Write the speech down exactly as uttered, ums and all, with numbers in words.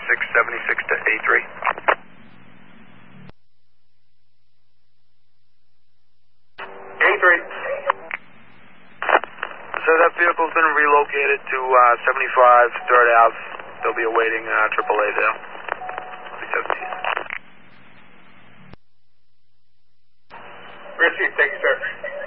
six seventy-six to A three. A three. So that vehicle's been relocated to uh, seventy-five third Ave. They'll be awaiting uh, triple A there. seventeen. Richie, thanks, sir.